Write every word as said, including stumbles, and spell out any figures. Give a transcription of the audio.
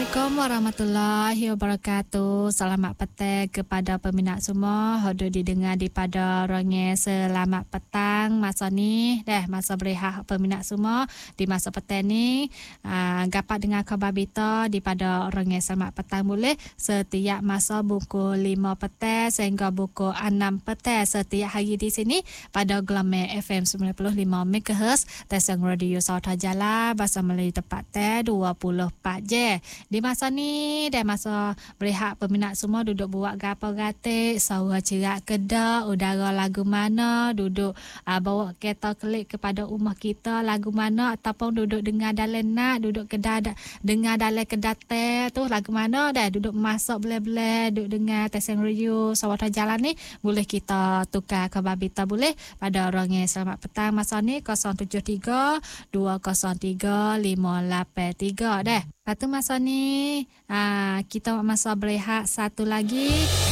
Assalamualaikum warahmatullahi wabarakatuh. Selamat petang kepada peminat semua. Hodo didengar di pada rongnya selamat petang masa ni. Dah masa berehat peminat semua di masa petang ni. Uh, dapat dengar khabar berita di pada rongnya selamat petang boleh setiap masa pukul lima petang sehingga pukul enam petang setiap hari di sini pada gelombang F M sembilan puluh lima megahertz Tasang Radio Sauta Jala bahasa Melayu tepat teh dua puluh empat jam. Di masa ni dan masa berehat peminat semua duduk buat gapo gatik, suara cerak kedak, udara lagu mana, duduk uh, bawa kereta klik kepada rumah kita lagu mana ataupun duduk dengar dalam nak, duduk kedai dengar dalam kedai teh tu lagu mana dah duduk masuk bele-bele, duduk dengar Tasang Radio Sauta Jala ni boleh kita tukar khabar berita boleh pada orangnya selamat petang masa ni kosong tujuh tiga dua kosong tiga lima lapan tiga dah. Lepas tu masa ni aa, kita masa berehat satu lagi.